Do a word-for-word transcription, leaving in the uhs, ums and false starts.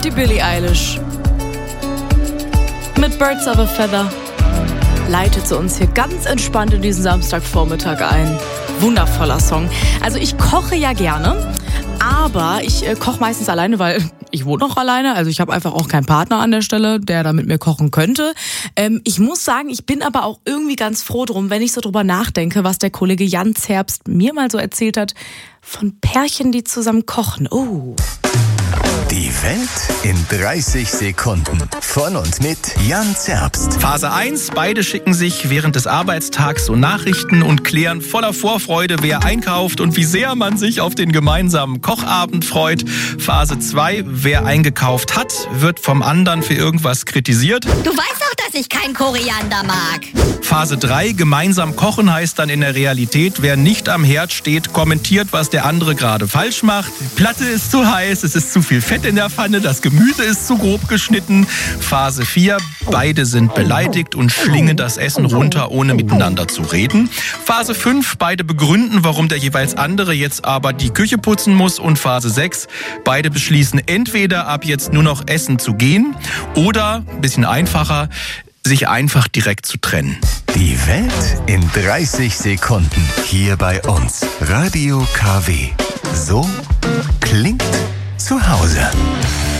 Die Billie Eilish mit Birds of a Feather leitet sie uns hier ganz entspannt in diesen Samstagvormittag ein. Wundervoller Song. Also ich koche ja gerne, aber ich äh, koche meistens alleine, weil ich wohne auch alleine. Also ich habe einfach auch keinen Partner an der Stelle, der da mit mir kochen könnte. Ähm, ich muss sagen, ich bin aber auch irgendwie ganz froh drum, wenn ich so drüber nachdenke, was der Kollege Jan Zerbst mir mal so erzählt hat von Pärchen, die zusammen kochen. Oh. Die Welt in dreißig Sekunden. Von und mit Jan Zerbst. Phase eins. Beide schicken sich während des Arbeitstags so Nachrichten und klären voller Vorfreude, wer einkauft und wie sehr man sich auf den gemeinsamen Kochabend freut. Phase zwei. Wer eingekauft hat, wird vom anderen für irgendwas kritisiert. Du weißt doch, dass ich kein Koriander mag. Phase drei. Gemeinsam kochen heißt dann in der Realität, wer nicht am Herd steht, kommentiert, was der andere gerade falsch macht. Die Platte ist zu heiß, es ist zu viel Fett in der Pfanne, das Gemüse ist zu grob geschnitten. Phase vier. Beide sind beleidigt und schlingen das Essen runter, ohne miteinander zu reden. Phase fünf. Beide begründen, warum der jeweils andere jetzt aber die Küche putzen muss. Und Phase sechs. Beide beschließen entweder ab jetzt nur noch essen zu gehen oder, ein bisschen einfacher, sich einfach direkt zu trennen. Die Welt in dreißig Sekunden. Hier bei uns. Radio K W. So klingt zu Hause.